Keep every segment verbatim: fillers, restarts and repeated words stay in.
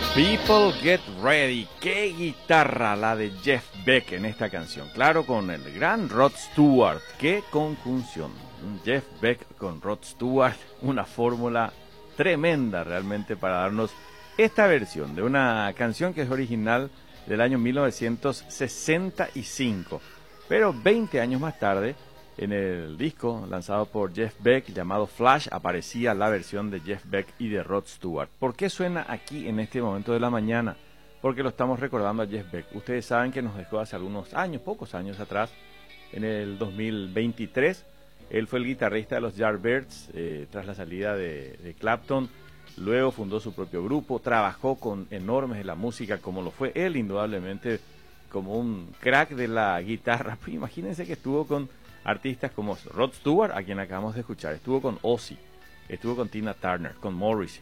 People Get Ready. Qué guitarra la de Jeff Beck en esta canción. Claro, con el gran Rod Stewart. Qué conjunción. Jeff Beck con Rod Stewart. Una fórmula tremenda realmente para darnos esta versión de una canción que es original del año mil novecientos sesenta y cinco. Pero veinte años más tarde, en el disco lanzado por Jeff Beck llamado Flash, aparecía la versión de Jeff Beck y de Rod Stewart. ¿Por qué suena aquí en este momento de la mañana? Porque lo estamos recordando a Jeff Beck. Ustedes saben que nos dejó hace algunos años, pocos años atrás, en el dos mil veintitrés. Él fue el guitarrista de los Yardbirds eh, tras la salida de, de Clapton. Luego fundó su propio grupo, trabajó con enormes de la música, como lo fue él, indudablemente, como un crack de la guitarra. Imagínense que estuvo con artistas como Rod Stewart, a quien acabamos de escuchar, estuvo con Ozzy, estuvo con Tina Turner, con Morrissey,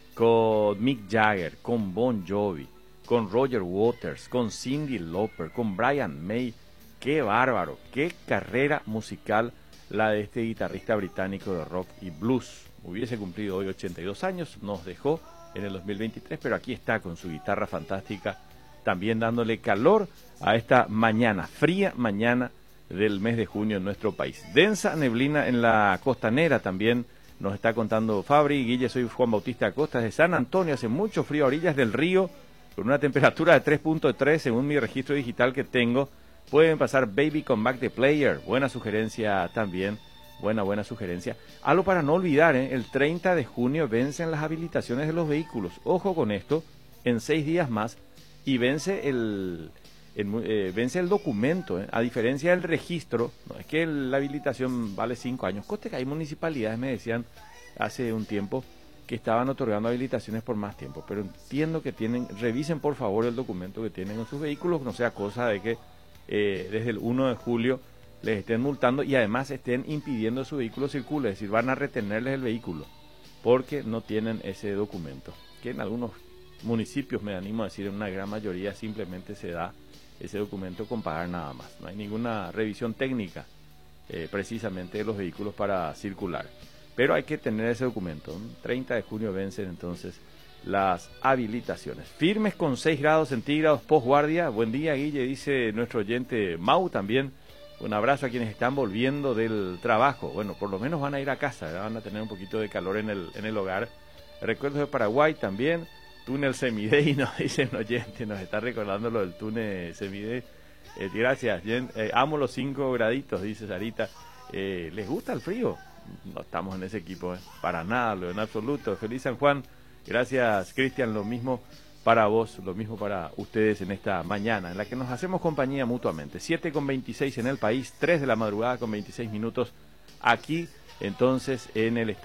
con Mick Jagger, con Bon Jovi, con Roger Waters, con Cyndi Lauper, con Brian May. ¡Qué bárbaro! ¡Qué carrera musical la de este guitarrista británico de rock y blues! Hubiese cumplido hoy ochenta y dos años, nos dejó en el dos mil veintitrés, pero aquí está con su guitarra fantástica, también dándole calor a esta mañana, fría mañana del mes de junio en nuestro país. Densa neblina en la costanera también nos está contando Fabri. Guille, soy Juan Bautista Acosta de San Antonio, hace mucho frío a orillas del río, con una temperatura de tres punto tres según mi registro digital que tengo. Pueden pasar Baby Come Back the Player, buena sugerencia también, buena, buena sugerencia. Algo para no olvidar, ¿eh? El treinta de junio vencen las habilitaciones de los vehículos, ojo con esto, en seis días más, y vence el... El, eh, vence el documento, eh. A diferencia del registro, no es que el, la habilitación vale cinco años. Coste que hay municipalidades, me decían hace un tiempo, que estaban otorgando habilitaciones por más tiempo, pero entiendo que tienen, revisen por favor el documento que tienen en sus vehículos, no sea cosa de que eh, desde el uno de julio les estén multando y además estén impidiendo que su vehículo circule, es decir, van a retenerles el vehículo porque no tienen ese documento, que en algunos municipios, me animo a decir, en una gran mayoría simplemente se da ese documento con pagar nada más. No hay ninguna revisión técnica eh, precisamente de los vehículos para circular. Pero hay que tener ese documento. treinta de junio vencen entonces las habilitaciones. Firmes con seis grados centígrados postguardia. Buen día, Guille, dice nuestro oyente Mau también. Un abrazo a quienes están volviendo del trabajo. Bueno, por lo menos van a ir a casa, ¿verdad? Van a tener un poquito de calor en el, en el hogar. Recuerdos de Paraguay también. Túnel Semidey, nos dice un oyente, nos está recordando lo del túnel Semidey. Eh, gracias, Jen. Eh, amo los cinco graditos, dice Sarita. Eh, ¿Les gusta el frío? No estamos en ese equipo, eh. Para nada, lo en absoluto. Feliz San Juan. Gracias, Cristian. Lo mismo para vos, lo mismo para ustedes en esta mañana, en la que nos hacemos compañía mutuamente. siete con veintiséis en el país, tres de la madrugada con veintiséis minutos aquí, entonces, en el estado.